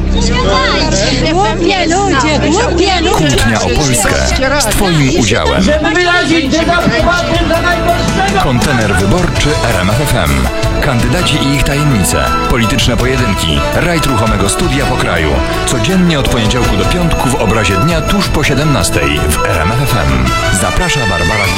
Głupie ludzie, głupie ludzie. Kłótnia o Polskę z Twoim udziałem. Kontener wyborczy RMF FM. Kandydaci i ich tajemnice. Polityczne pojedynki. Rajd ruchomego studia po kraju. Codziennie od poniedziałku do piątku w obrazie dnia tuż po 17 w RMF FM. Zaprasza Barbara